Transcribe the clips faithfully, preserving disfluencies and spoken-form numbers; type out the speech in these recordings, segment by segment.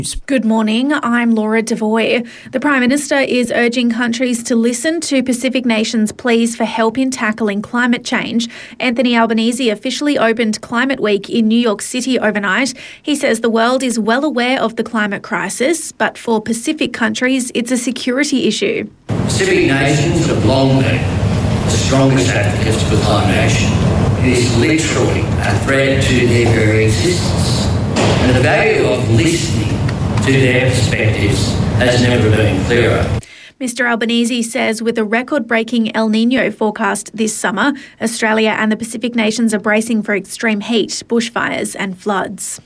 Good morning, I'm Laura Devoy. The Prime Minister is urging countries to listen to Pacific nations' pleas for help in tackling climate change. Anthony Albanese officially opened Climate Week in New York City overnight. He says the world is well aware of the climate crisis, but for Pacific countries, it's a security issue. Pacific nations have long been the strongest advocates for climate action. It is literally a threat to their very existence. And the value of listening to their perspectives has never been clearer. Mister Albanese says with a record-breaking El Niño forecast this summer, Australia and the Pacific nations are bracing for extreme heat, bushfires and floods.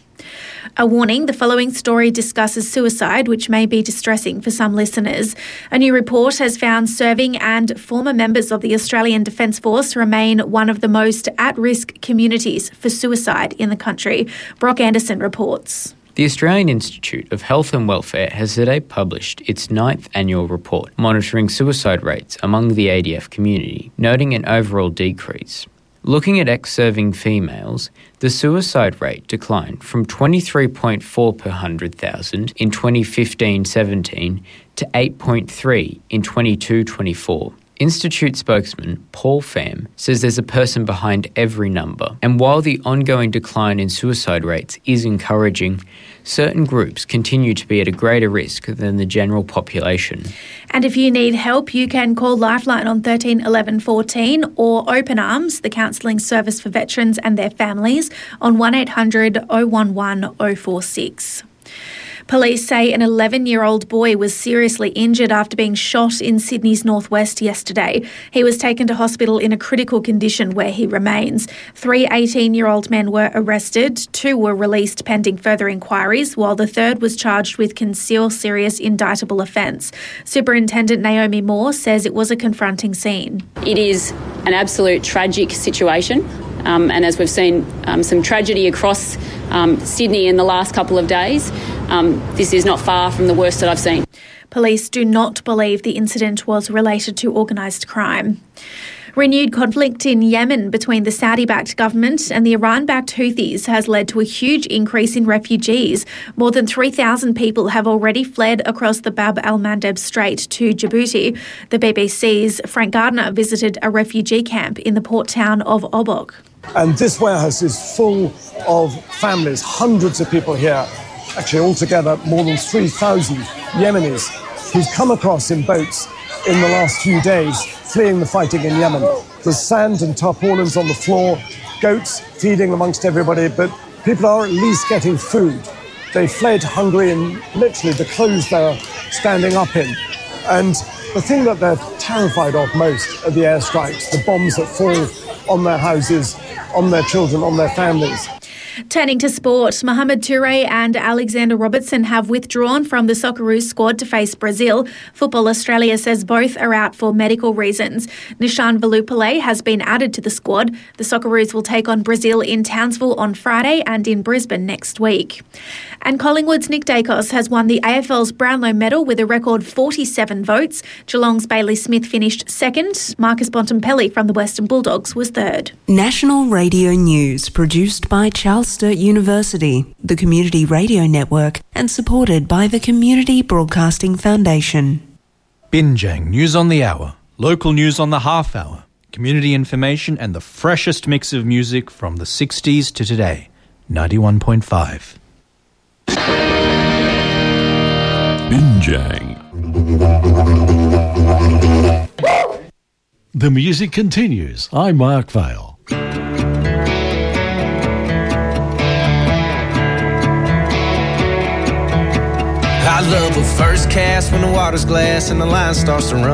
A warning, the following story discusses suicide, which may be distressing for some listeners. A new report has found serving and former members of the Australian Defence Force remain one of the most at-risk communities for suicide in the country. Brock Anderson reports. The Australian Institute of Health and Welfare has today published its ninth annual report monitoring suicide rates among the A D F community, noting an overall decrease. Looking at ex-serving females, the suicide rate declined from twenty-three point four per one hundred thousand in twenty fifteen seventeen to eight point three in twenty-two twenty-four. Institute spokesman Paul Pham says there's a person behind every number, and while the ongoing decline in suicide rates is encouraging, certain groups continue to be at a greater risk than the general population. And if you need help, you can call Lifeline on thirteen eleven fourteen or Open Arms, the counselling service for veterans and their families, on one eight hundred oh one one oh four six. Police say an eleven-year-old boy was seriously injured after being shot in Sydney's northwest yesterday. He was taken to hospital in a critical condition where he remains. Three eighteen-year-old men were arrested. Two were released pending further inquiries, while the third was charged with concealed serious indictable offence. Superintendent Naomi Moore says it was a confronting scene. It is an absolute tragic situation. Um, and as we've seen um, some tragedy across um, Sydney in the last couple of days, um, this is not far from the worst that I've seen. Police do not believe the incident was related to organised crime. Renewed conflict in Yemen between the Saudi-backed government and the Iran-backed Houthis has led to a huge increase in refugees. More than three thousand people have already fled across the Bab al-Mandeb Strait to Djibouti. The B B C's Frank Gardner visited a refugee camp in the port town of Obok. And this warehouse is full of families, hundreds of people here, actually altogether more than three thousand Yemenis who've come across in boats in the last few days, fleeing the fighting in Yemen. There's sand and tarpaulins on the floor, goats feeding amongst everybody, but people are at least getting food. They fled hungry in literally the clothes they're standing up in. And the thing that they're terrified of most are the airstrikes, the bombs that fall on their houses, on their children, on their families. Turning to sport, Mohamed Toure and Alexander Robertson have withdrawn from the Socceroos squad to face Brazil. Football Australia says both are out for medical reasons. Nishan Velupillay has been added to the squad. The Socceroos will take on Brazil in Townsville on Friday and in Brisbane next week. And Collingwood's Nick Dacos has won the A F L's Brownlow medal with a record forty-seven votes. Geelong's Bailey Smith finished second. Marcus Bontempelli from the Western Bulldogs was third. National Radio News, produced by Charles Sturt University, the Community Radio Network, and supported by the Community Broadcasting Foundation. Binjang News on the Hour, local news on the half hour, community information and the freshest mix of music from the sixties to today. ninety-one point five. Binjang. The music continues. I'm Mark Vale. I love a first cast when the water's glass and the line starts to run.